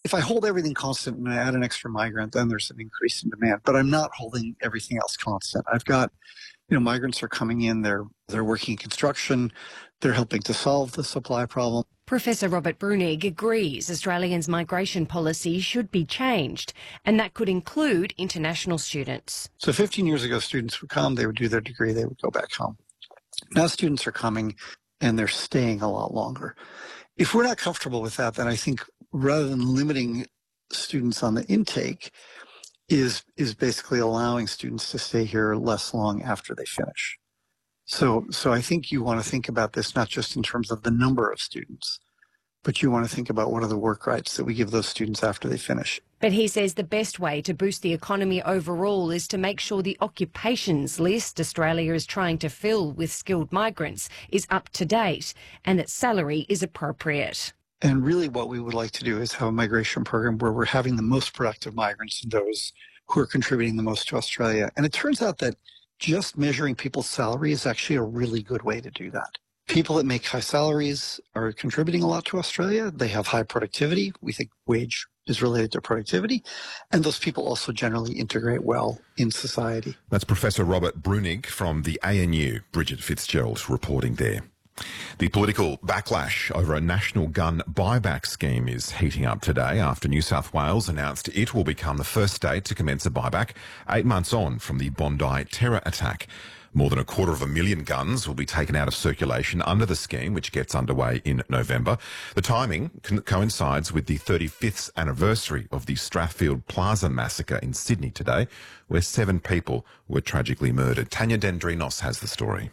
if I hold everything constant and I add an extra migrant, then there's an increase in demand. But I'm not holding everything else constant. I've got, migrants are coming in, they're working in construction, they're helping to solve the supply problem. Professor Robert Brunig agrees Australians' migration policy should be changed, and that could include international students. So 15 years ago, students would come, they would do their degree, they would go back home. Now students are coming and they're staying a lot longer. If we're not comfortable with that, then I think rather than limiting students on the intake, is basically allowing students to stay here less long after they finish. So I think you want to think about this not just in terms of the number of students, but you want to think about what are the work rights that we give those students after they finish. But he says the best way to boost the economy overall is to make sure the occupations list Australia is trying to fill with skilled migrants is up to date and that salary is appropriate. And really what we would like to do is have a migration program where we're having the most productive migrants and those who are contributing the most to Australia. And it turns out that just measuring people's salary is actually a really good way to do that. People that make high salaries are contributing a lot to Australia. They have high productivity. We think wage is related to productivity. And those people also generally integrate well in society. That's Professor Robert Brunig from the ANU. Bridget Fitzgerald reporting there. The political backlash over a national gun buyback scheme is heating up today after New South Wales announced it will become the first state to commence a buyback 8 months on from the Bondi terror attack. More than 250,000 guns will be taken out of circulation under the scheme, which gets underway in November. The timing coincides with the 35th anniversary of the Strathfield Plaza massacre in Sydney today, where 7 people were tragically murdered. Tanya Dendrinos has the story.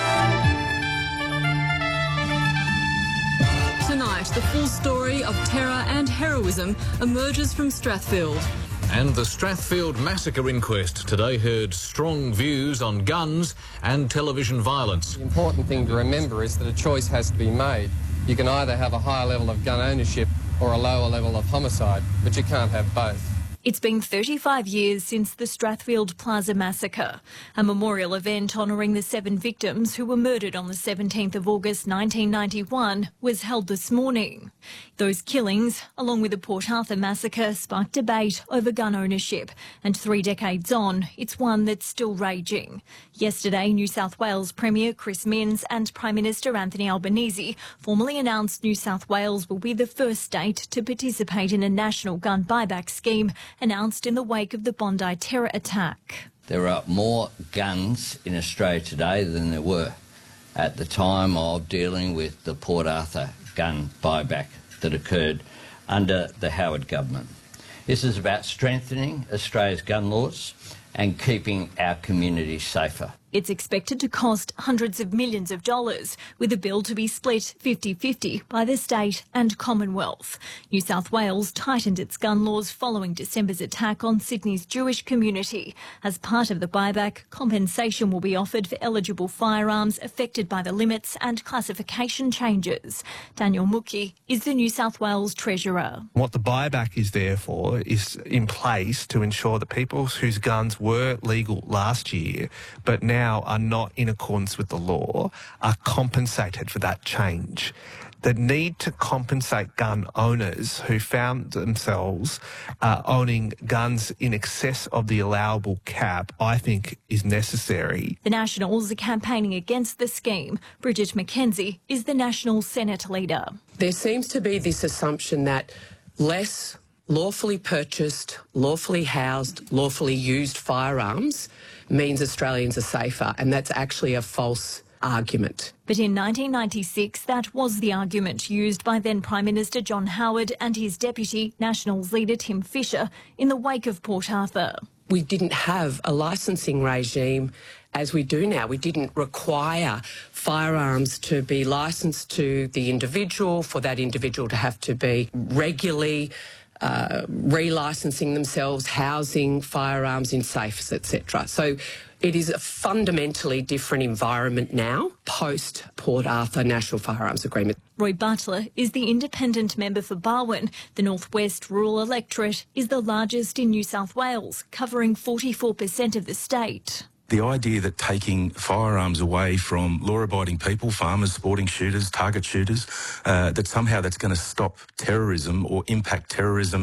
Tonight, the full story of terror and heroism emerges from Strathfield. And the Strathfield massacre inquest today heard strong views on guns and television violence. The important thing to remember is that a choice has to be made. You can either have a higher level of gun ownership or a lower level of homicide, but you can't have both. It's been 35 years since the Strathfield Plaza massacre, a memorial event honouring the 7 victims who were murdered on the 17th of August 1991, was held this morning. Those killings, along with the Port Arthur massacre, sparked debate over gun ownership, and 3 decades on, it's one that's still raging. Yesterday, New South Wales Premier Chris Minns and Prime Minister Anthony Albanese formally announced New South Wales will be the first state to participate in a national gun buyback scheme announced in the wake of the Bondi terror attack. There are more guns in Australia today than there were at the time of dealing with the Port Arthur gun buyback that occurred under the Howard government. This is about strengthening Australia's gun laws and keeping our communities safer. It's expected to cost hundreds of millions of dollars, with a bill to be split 50-50 by the state and Commonwealth. New South Wales tightened its gun laws following December's attack on Sydney's Jewish community. As part of the buyback, compensation will be offered for eligible firearms affected by the limits and classification changes. Daniel Muki is the New South Wales Treasurer. What the buyback is there for is in place to ensure that people whose guns were legal last year but now are not in accordance with the law are compensated for that change. The need to compensate gun owners who found themselves owning guns in excess of the allowable cap, I think, is necessary. The Nationals are campaigning against the scheme. Bridget McKenzie is the National Senate leader. There seems to be this assumption that less lawfully purchased, lawfully housed, lawfully used firearms means Australians are safer, and that's actually a false argument. But in 1996, that was the argument used by then Prime Minister John Howard and his deputy, Nationals leader Tim Fischer, in the wake of Port Arthur. We didn't have a licensing regime as we do now. We didn't require firearms to be licensed to the individual, for that individual to have to be regularly relicensing themselves, housing firearms in safes, etc. So it is a fundamentally different environment now, post-Port Arthur National Firearms Agreement. Roy Butler is the independent member for Barwon. The North West rural electorate is the largest in New South Wales, covering 44% of the state. The idea that taking firearms away from law-abiding people, farmers, sporting shooters, target shooters, that somehow that's going to stop terrorism or impact terrorism